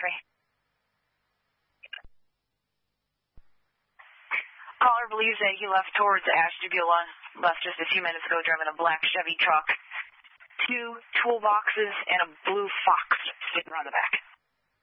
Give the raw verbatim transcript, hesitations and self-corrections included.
three. Caller believes that he left towards Ashtabula, left just a few minutes ago, driving a black Chevy truck. Two toolboxes and a blue Fox sitting around the back.